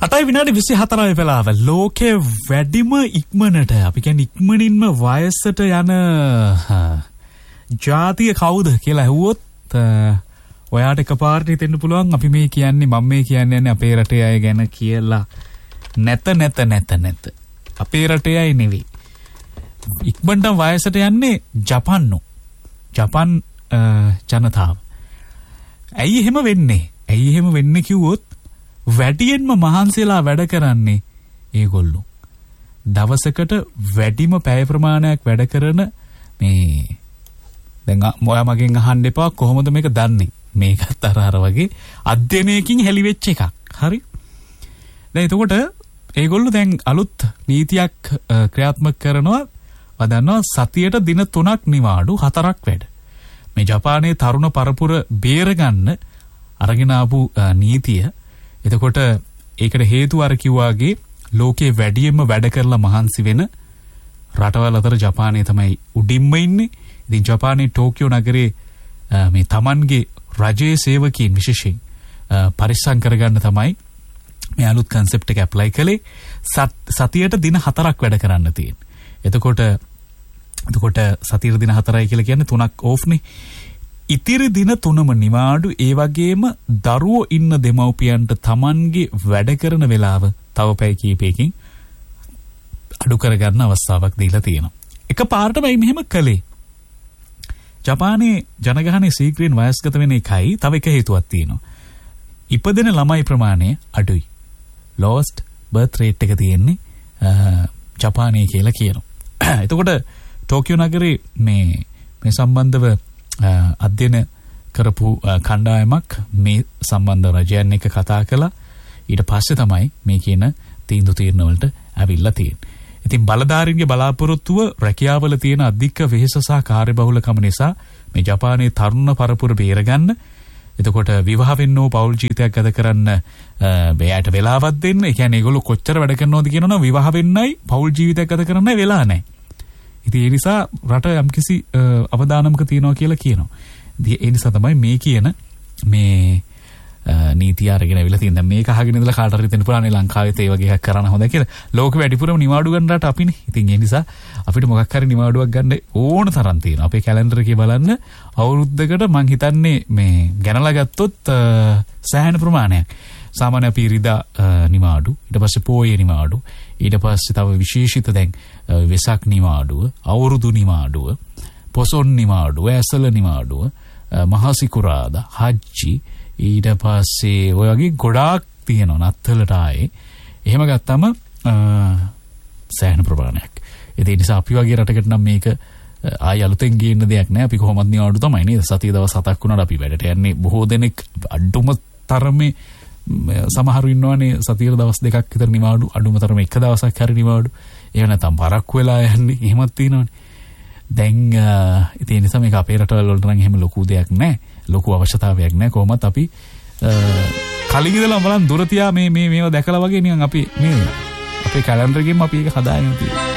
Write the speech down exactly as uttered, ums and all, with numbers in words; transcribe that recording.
අටයි විනාඩි විසිහතරයි වෙලාව. ලෝකේ වැඩිම ඉක්මනට අපි කියන්නේ ඉක්මනින්ම වයසට යන ජාතිය කවුද කියලා ඇහුවොත් ඔයාට එකපාරට හිතෙන්න පුළුවන් අපි මේ කියන්නේ මම මේ කියන්නේ අපේ රටේ අය ගැන කියලා. නැත නැත නැත නැත. අපේ රටේ අය නෙවෙයි. ඉක්මනට වයසට යන්නේ ජපන්නෝ. ජපන් ජනතාව. ඇයි එහෙම වෙන්නේ? ඇයි එහෙම වෙන්නේ කිව්වොත් වැඩියෙන්ම මහන්සියලා වැඩ කරන්නේ ඒගොල්ලෝ. දවසකට වැඩිම පැය ප්‍රමාණයක් වැඩ කරන මේ දැන් මොයා මගෙන් අහන්න එපා කොහොමද මේක දන්නේ? මේකත් අර අර වගේ අධ්‍යයනයකින් හෙළිවෙච්ච එකක්. හරි. දැන් එතකොට ඒගොල්ලෝ දැන් අලුත් නීතියක් ක්‍රියාත්මක කරනවා. වදන්නවා සතියට දින තුනක් නිවාඩු හතරක් වැඩ. මේ ජපානයේ තරුණ පරපුර බේරගන්න අරගෙන ආපු නීතිය. එතකොට ඒකට හේතුව අර කිව්වාගේ ලෝකේ වැඩියෙන්ම වැඩ කරලා මහන්සි වෙන රටවල් අතර ජපානය තමයි උඩින්ම ඉන්නේ. ඉතින් ජපානයේ ටෝකියෝ නගරේ මේ තමන්ගේ රජයේ සේවකීන් විශේෂයෙන් පරිස්සම් කරගන්න තමයි මේ අලුත් concept එක apply කළේ. සතියට දින හතරක් වැඩ කරන්න තියෙන. එතකොට එතකොට සතියට දින හතරයි කියලා කියන්නේ තුනක් ඕෆ් නේ. ඉතිරි දින තුනම නිවාඩු. ඒ වගේම දරුවෝ ඉන්න දෙමව්පියන්ට තමන්ගේ වැඩ කරන වෙලාව තව පැය කීපයකින් අඩු කරගන්න අවස්ථාවක් දීලා තියෙනවා. එක පාරටම මෙහෙම කළේ. ජපානයේ ජනගහනය ශීඝ්‍රයෙන් වයස්ගත වෙන එකයි තව එක හේතුවක් තියෙනවා. ඉපදෙන ළමයි ප්‍රමාණය අඩුයි. lowest birth rate එක තියෙන්නේ ජපානයේ කියලා කියනවා. එතකොට ටෝකියෝ නගරේ මේ මේ සම්බන්ධව අධ්‍යයන කරපු කණ්ඩායමක් මේ සම්බන්ධ රජයන් එක්ක කතා කළා. ඊට පස්සේ තමයි මේ කියන තීන්දුව తీරන වලට ඇවිල්ලා තියෙන්නේ. ඉතින් බලධාරීන්ගේ බලාපොරොත්තුව රැකියාවල තියෙන අධික වෙහෙස සහ කාර්යබහුලකම නිසා මේ ජපානයේ තරුණ පරපුර බේරගන්න. එතකොට විවාහ වෙන්න ඕ පෞල් ජීවිතයක් ගත කරන්න මෙයාට වෙලාවක් දෙන්න. ඒ කියන්නේ ඒගොල්ලෝ කොච්චර වැඩ කරනවද කියනවනම් විවාහ වෙන්නයි පෞල් ජීවිතයක් ගත කරන්නයි වෙලා නැහැ. ඉතින් ඒ නිසා රට යම්කිසි අවදානමක තියනවා කියලා කියනවා. ඉතින් ඒ නිසා තමයි මේ කියන මේ නීතිය අරගෙන අවිලා තියෙන. දැන් මේක අහගෙන ඉඳලා කාට හරි හිතෙන්න පුළුවන් ලංකාවෙත් ඒ වගේ එකක් කරන්න හොඳයි කියලා. ලෝක වැඩිපුරම නිවාඩු ගන්න රට අපිනේ. ඉතින් ඒ නිසා අපිට මොකක් හරි නිවාඩුවක් ගන්න ඕන තරම් තියෙනවා. අපේ කැලෙන්ඩර් එකේ බලන්න අවුරුද්දකට මං හිතන්නේ මේ ගණනලා ගත්තොත් සෑහෙන ප්‍රමාණයක්. සාමාන්‍ය අපි ඉරිදා නිවාඩු, ඊට පස්සේ පෝය නිවාඩු, ඊට පස්සේ තව විශේෂිත දැන් වෙසක් නිවාඩුව, අවුරුදු නිවාඩුව, පොසොන් නිවාඩුව, ඇසල නිවාඩුව, මහසිකුරාදා, හජ්ජි, ඊට පස්සේ ඔය වගේ ගොඩාක් තියෙනවා නත්තලට ආයේ. එහෙම ගත්තම සෑහෙන ප්‍රමාණයක්. ඒ නිසා අපි වගේ රටකට නම් මේක ආය අලුතෙන් ගේන්න දෙයක් නෑ. අපි කොහොමද නිවාඩු තමයි නේද? සතිය දවස් හතක් වුණාට අපි වැඩට යන්නේ. බොහෝ දෙනෙක් අඩුම තරමේ සමහරු ඉන්නවනේ සතියේ දවස් දෙකක් විතර නිවාඩු, අඩුම තරමේ එක දවසක් හරි නිවාඩු. එහෙම නැත්නම් පරක්කු වෙලා යන්නේ. එහෙමත් තියෙනවනේ. දැන් ඒ නිසා මේක අපේ රටවල වලට නම් එහෙම ලොකු දෙයක් නෑ. ලොකු අවශ්‍යතාවයක් නෑ. කොහොමත් අපි කලින් ඉඳලා බලන් දුර තියා මේ මේ මේවා දැකලා වගේ නිකන් අපි මේ අපේ කැලෙන්ඩර් එකෙන් අපි ඒක හදාගෙන තියෙනවා.